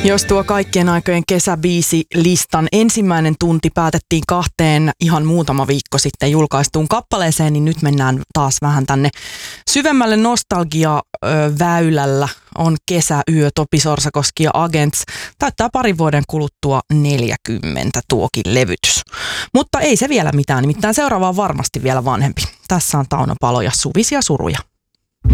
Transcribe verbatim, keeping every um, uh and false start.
Jos tuo kaikkien aikojen kesäbiisilistan ensimmäinen tunti päätettiin kahteen ihan muutama viikko sitten julkaistuun kappaleeseen, niin nyt mennään taas vähän tänne syvemmälle nostalgia-väylällä. On Kesäyö, Topi Sorsakoski ja Agents. Täyttää parin vuoden kuluttua neljäkymmentä tuokin levytys. Mutta ei se vielä mitään, nimittäin seuraava on varmasti vielä vanhempi. Tässä on Tauno Palo ja Suvisia suruja.